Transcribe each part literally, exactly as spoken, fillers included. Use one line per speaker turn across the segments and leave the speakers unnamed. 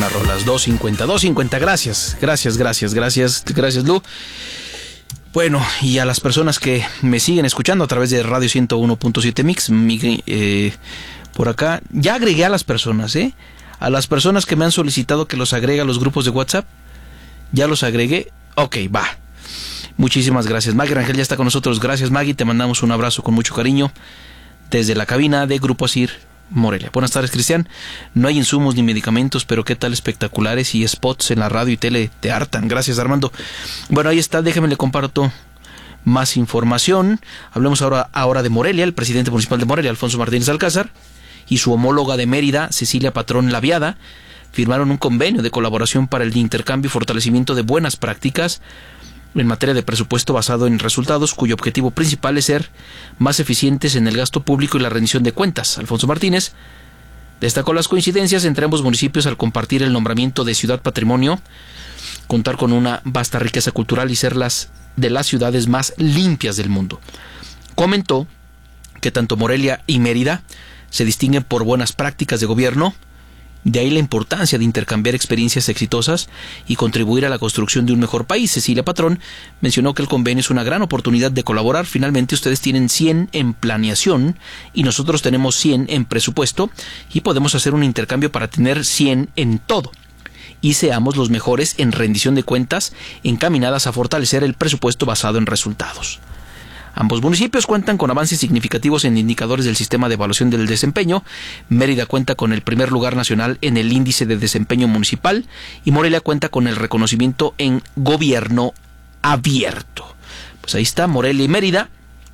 buenas rolas. dos cincuenta, dos cincuenta, gracias, gracias, gracias, gracias, gracias, Lu. Bueno, y a las personas que me siguen escuchando a través de Radio ciento uno punto siete Mix, eh, por acá, ya agregué a las personas, ¿eh? A las personas que me han solicitado que los agregue a los grupos de WhatsApp, ya los agregué. Ok, va. Muchísimas gracias. Maggie Rangel ya está con nosotros. Gracias, Maggie. Te mandamos un abrazo con mucho cariño desde la cabina de Grupo Asir Morelia. Buenas tardes, Cristian. No hay insumos ni medicamentos, pero qué tal espectaculares y spots en la radio y tele te hartan. Gracias, Armando. Bueno, ahí está. Déjeme le comparto más información. Hablemos ahora, ahora de Morelia. El presidente municipal de Morelia, Alfonso Martínez Alcázar, y su homóloga de Mérida, Cecilia Patrón Laviada, firmaron un convenio de colaboración para el intercambio y fortalecimiento de buenas prácticas en materia de presupuesto basado en resultados, cuyo objetivo principal es ser más eficientes en el gasto público y la rendición de cuentas. Alfonso Martínez destacó las coincidencias entre ambos municipios al compartir el nombramiento de Ciudad Patrimonio, contar con una vasta riqueza cultural y ser las de las ciudades más limpias del mundo. Comentó que tanto Morelia y Mérida se distinguen por buenas prácticas de gobierno. De ahí la importancia de intercambiar experiencias exitosas y contribuir a la construcción de un mejor país. Cecilia Patrón mencionó que el convenio es una gran oportunidad de colaborar. Finalmente ustedes tienen cien en planeación y nosotros tenemos cien en presupuesto y podemos hacer un intercambio para tener cien en todo. Y seamos los mejores en rendición de cuentas encaminadas a fortalecer el presupuesto basado en resultados. Ambos municipios cuentan con avances significativos en indicadores del sistema de evaluación del desempeño. Mérida cuenta con el primer lugar nacional en el índice de desempeño municipal y Morelia cuenta con el reconocimiento en gobierno abierto. Pues ahí está, Morelia y Mérida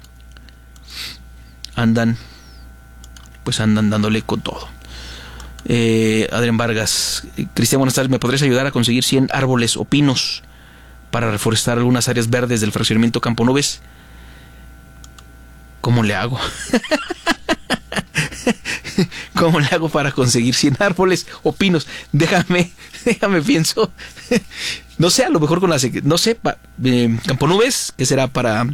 andan, pues andan dándole con todo. Eh, Adrián Vargas, Cristian, buenas tardes. ¿Me podrías ayudar a conseguir cien árboles o pinos para reforestar algunas áreas verdes del fraccionamiento Campo Nubes? ¿Cómo le hago? ¿Cómo le hago para conseguir cien árboles o pinos? Déjame, déjame pienso. No sé, a lo mejor con la... No sé, pa, eh, Campo Nubes, ¿qué será para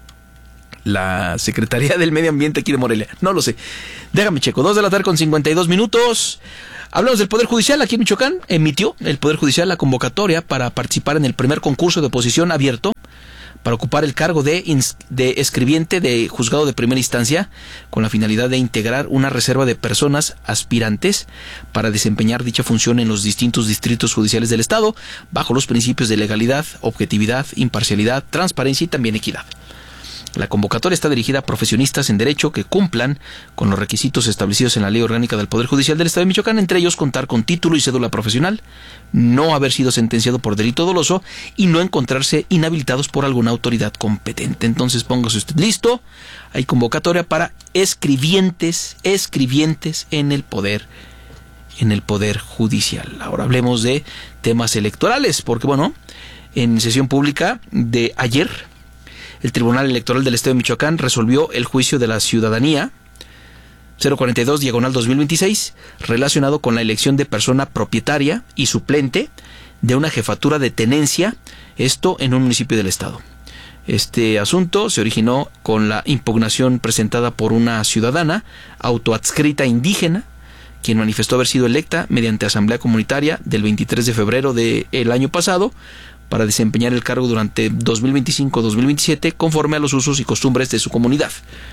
la Secretaría del Medio Ambiente aquí de Morelia? No lo sé. Déjame checo. Dos de la tarde con cincuenta y dos minutos. Hablamos del Poder Judicial. Aquí en Michoacán emitió el Poder Judicial la convocatoria para participar en el primer concurso de oposición abierto para ocupar el cargo de, de escribiente de juzgado de primera instancia, con la finalidad de integrar una reserva de personas aspirantes para desempeñar dicha función en los distintos distritos judiciales del Estado, bajo los principios de legalidad, objetividad, imparcialidad, transparencia y también equidad. La convocatoria está dirigida a profesionistas en derecho que cumplan con los requisitos establecidos en la Ley Orgánica del Poder Judicial del Estado de Michoacán, entre ellos contar con título y cédula profesional, no haber sido sentenciado por delito doloso y no encontrarse inhabilitados por alguna autoridad competente. Entonces póngase usted listo. Hay convocatoria para escribientes, escribientes en el poder, en el Poder Judicial. Ahora hablemos de temas electorales, porque bueno, en sesión pública de ayer, el Tribunal Electoral del Estado de Michoacán resolvió el juicio de la ciudadanía cero cuarenta y dos diagonal dos mil veintiséis relacionado con la elección de persona propietaria y suplente de una jefatura de tenencia, esto en un municipio del estado. Este asunto se originó con la impugnación presentada por una ciudadana autoadscrita indígena, quien manifestó haber sido electa mediante asamblea comunitaria del veintitrés de febrero del año pasado para desempeñar el cargo durante dos mil veinticinco a dos mil veintisiete conforme a los usos y costumbres de su comunidad.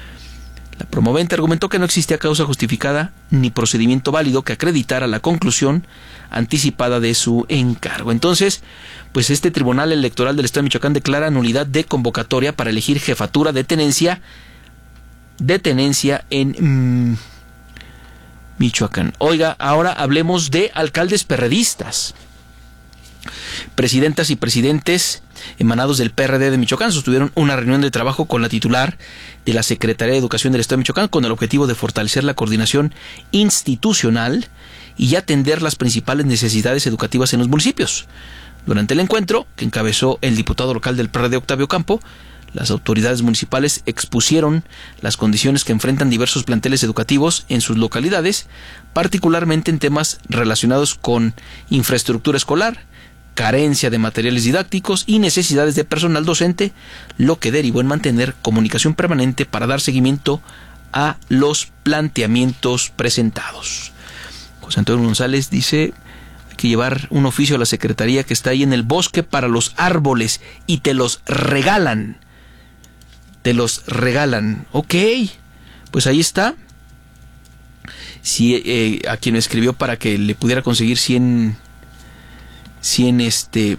La promovente argumentó que no existía causa justificada ni procedimiento válido que acreditara la conclusión anticipada de su encargo. Entonces, pues este Tribunal Electoral del Estado de Michoacán declara nulidad de convocatoria para elegir jefatura de tenencia, de tenencia en mmm, Michoacán. Oiga, ahora hablemos de alcaldes perredistas. Presidentas y presidentes emanados del P R D de Michoacán sostuvieron una reunión de trabajo con la titular de la Secretaría de Educación del Estado de Michoacán con el objetivo de fortalecer la coordinación institucional y atender las principales necesidades educativas en los municipios. Durante el encuentro, que encabezó el diputado local del P R D, Octavio Campo, las autoridades municipales expusieron las condiciones que enfrentan diversos planteles educativos en sus localidades, particularmente en temas relacionados con infraestructura escolar, carencia de materiales didácticos y necesidades de personal docente, lo que derivó en mantener comunicación permanente para dar seguimiento a los planteamientos presentados. José Antonio González dice que llevar un oficio a la secretaría que está ahí en el bosque para los árboles y te los regalan. Te los regalan. Ok, pues ahí está. Si, eh, a quien me escribió para que le pudiera conseguir cien, cien, este,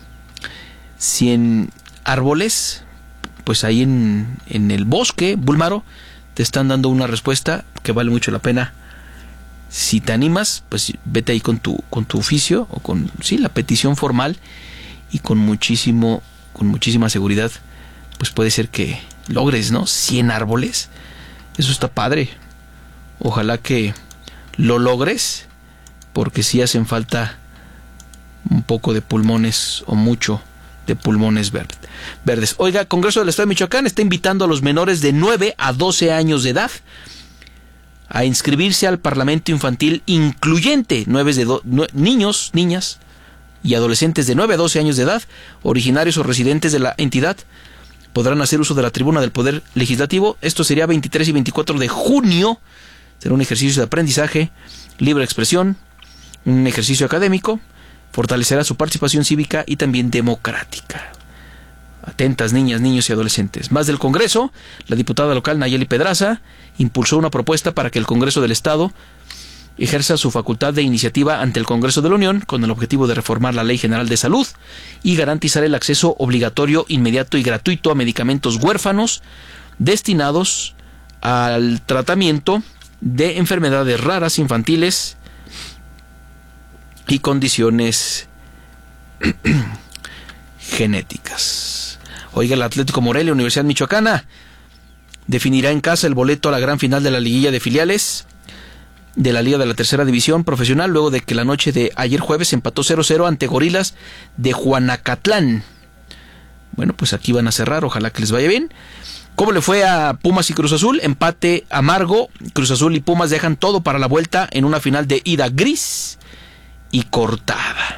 cien árboles, pues ahí en, en el bosque, Búlmaro, te están dando una respuesta que vale mucho la pena. Si te animas, pues vete ahí con tu, con tu oficio o con, sí, la petición formal, y con muchísimo, con muchísima seguridad, pues puede ser que logres, ¿no? cien árboles. Eso está padre. Ojalá que lo logres, porque sí hacen falta un poco de pulmones, o mucho de pulmones verdes. Oiga, Congreso del Estado de Michoacán está invitando a los menores de nueve a doce años de edad a inscribirse al Parlamento Infantil Incluyente. Nueve de do, nue, niños, niñas y adolescentes de nueve a doce años de edad, originarios o residentes de la entidad, podrán hacer uso de la tribuna del Poder Legislativo. Esto sería veintitrés y veinticuatro de junio. Será un ejercicio de aprendizaje, libre expresión, un ejercicio académico, fortalecerá su participación cívica y también democrática. Atentas, niñas, niños y adolescentes. Más del Congreso, la diputada local Nayeli Pedraza impulsó una propuesta para que el Congreso del Estado ejerza su facultad de iniciativa ante el Congreso de la Unión con el objetivo de reformar la Ley General de Salud y garantizar el acceso obligatorio, inmediato y gratuito a medicamentos huérfanos destinados al tratamiento de enfermedades raras infantiles y condiciones genéticas. Oiga, el Atlético Morelia, Universidad Michoacana, definirá en casa el boleto a la gran final de la liguilla de filiales de la Liga de la Tercera División Profesional, luego de que la noche de ayer jueves empató cero cero ante Gorilas de Juanacatlán. Bueno, pues aquí van a cerrar, ojalá que les vaya bien. ¿Cómo le fue a Pumas y Cruz Azul? Empate amargo. Cruz Azul y Pumas dejan todo para la vuelta en una final de ida gris y cortada.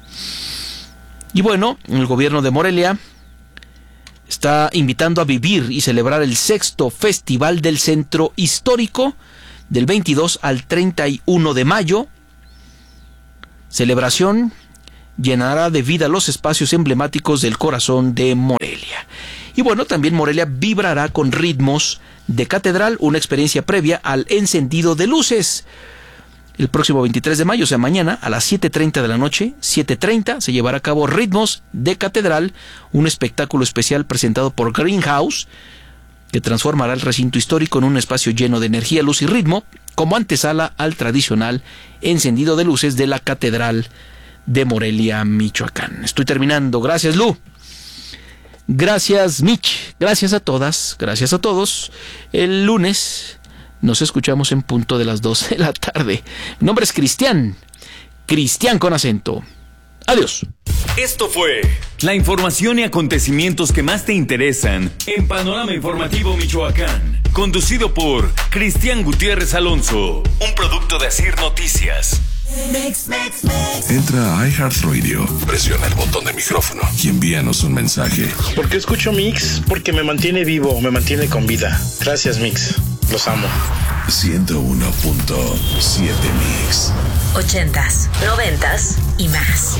Y bueno, el gobierno de Morelia está invitando a vivir y celebrar el sexto Festival del Centro Histórico del veintidós al treinta y uno de mayo. Celebración llenará de vida los espacios emblemáticos del corazón de Morelia. Y bueno, también Morelia vibrará con ritmos de catedral, una experiencia previa al encendido de luces. El próximo veintitrés de mayo, o sea mañana, a las siete treinta de la noche, siete treinta, se llevará a cabo Ritmos de Catedral, un espectáculo especial presentado por Greenhouse, que transformará el recinto histórico en un espacio lleno de energía, luz y ritmo, como antesala al tradicional encendido de luces de la Catedral de Morelia, Michoacán. Estoy terminando. Gracias, Lu. Gracias, Mitch. Gracias a todas. Gracias a todos. El lunes nos escuchamos en punto de las doce de la tarde. Mi nombre es Cristian. Cristian con acento. Adiós.
Esto fue la información y acontecimientos que más te interesan en Panorama Informativo Michoacán, conducido por Cristian Gutiérrez Alonso, un producto de Asir Noticias.
Mix, mix, mix. Entra a iHeartRadio, presiona el botón de micrófono y envíanos un mensaje.
¿Por qué escucho Mix? Porque me mantiene vivo, me mantiene con vida. Gracias, Mix. Los amo.
ciento uno punto siete Mix.
Ochentas, noventas y más.